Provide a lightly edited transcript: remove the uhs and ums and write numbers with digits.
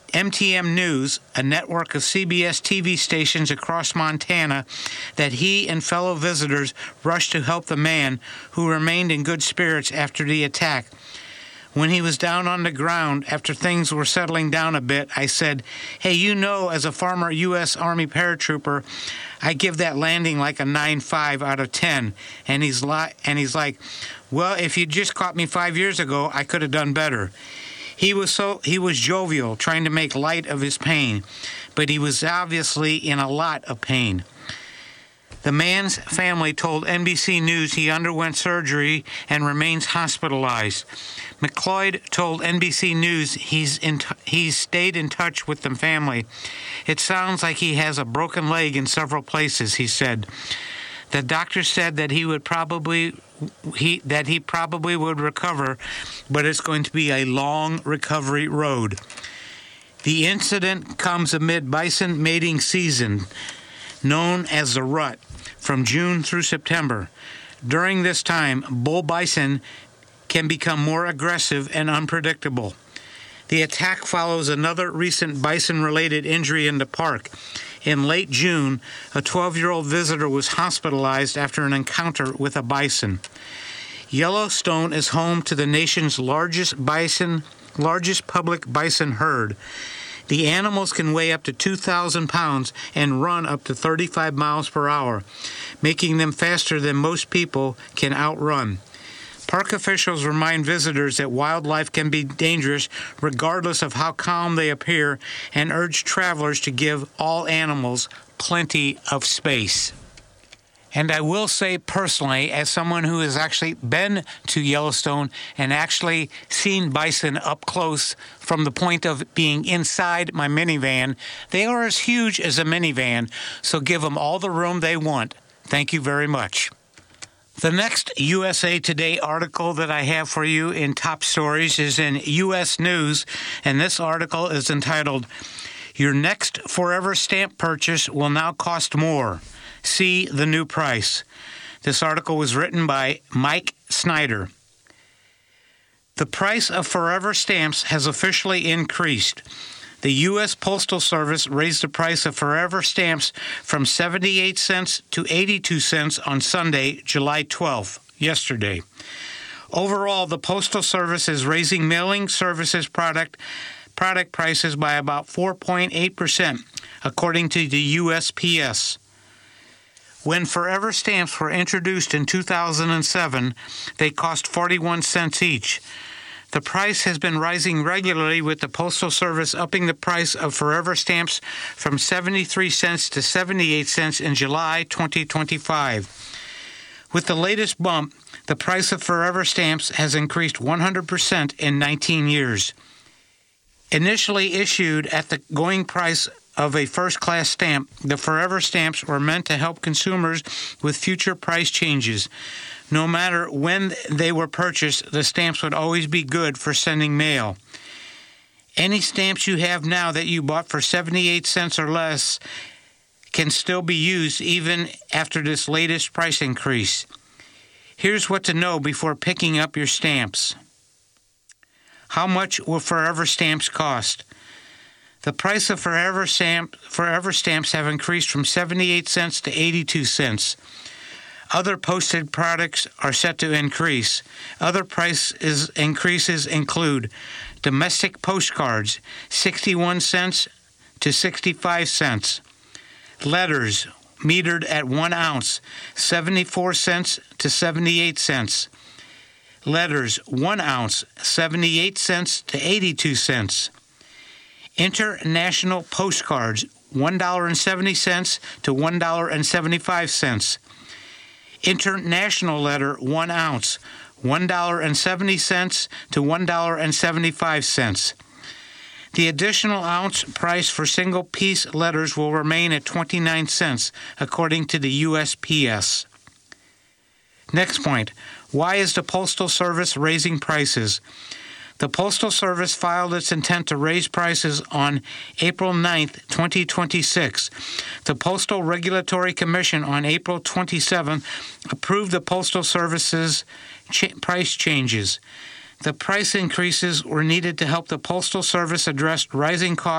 MTM News, a network of CBS TV stations across Montana, that he and fellow visitors rushed to help the man, who remained in good spirits after the attack. When he was down on the ground after things were settling down a bit, I said, "Hey, as a former U.S. Army paratrooper, I give that landing like a 9.5 out of 10. And he's like, "Well, if you just caught me 5 years ago, I could have done better." He was jovial, trying to make light of his pain, but he was obviously in a lot of pain. The man's family told NBC News he underwent surgery and remains hospitalized. McLeod told NBC News he's stayed in touch with the family. "It sounds like he has a broken leg in several places," he said. The doctor said that he probably would recover, but it's going to be a long recovery road. The incident comes amid bison mating season, known as the rut, from June through September. During this time, bull bison can become more aggressive and unpredictable. The attack follows another recent bison-related injury in the park. In late June, a 12-year-old visitor was hospitalized after an encounter with a bison. Yellowstone is home to the nation's largest public bison herd. The animals can weigh up to 2,000 pounds and run up to 35 miles per hour, making them faster than most people can outrun. Park officials remind visitors that wildlife can be dangerous regardless of how calm they appear, and urge travelers to give all animals plenty of space. And I will say personally, as someone who has actually been to Yellowstone and actually seen bison up close from the point of being inside my minivan, they are as huge as a minivan, so give them all the room they want. Thank you very much. The next USA Today article that I have for you in top stories is in U.S. News, and this article is entitled, "Your next Forever Stamp purchase will now cost more. See the new price." This article was written by Mike Snyder. The price of Forever Stamps has officially increased. The U.S. Postal Service raised the price of Forever Stamps from 78 cents to 82 cents on Sunday, July 12th, yesterday. Overall, the Postal Service is raising mailing services product prices by about 4.8%, according to the USPS. When Forever Stamps were introduced in 2007, they cost 41 cents each. The price has been rising regularly, with the Postal Service upping the price of Forever Stamps from 73 cents to 78 cents in July 2025. With the latest bump, the price of Forever Stamps has increased 100% in 19 years. Initially issued at the going price of a first-class stamp, the Forever Stamps were meant to help consumers with future price changes. No matter when they were purchased, the stamps would always be good for sending mail. Any stamps you have now that you bought for 78 cents or less can still be used even after this latest price increase. Here's what to know before picking up your stamps. How much will Forever Stamps cost? The price of Forever Stamps have increased from 78 cents to 82 cents. Other posted products are set to increase. Other price increases include domestic postcards, 61 cents to 65 cents. Letters, metered at 1 ounce, 74 cents to 78 cents. Letters, 1 ounce, 78 cents to 82 cents. International postcards, $1.70 to $1.75. International letter, 1 ounce, $1.70 to $1.75. The additional ounce price for single-piece letters will remain at 29 cents, according to the USPS. Next point, why is the Postal Service raising prices? The Postal Service filed its intent to raise prices on April 9, 2026. The Postal Regulatory Commission on April 27 approved the Postal Service's price changes. The price increases were needed to help the Postal Service address rising costs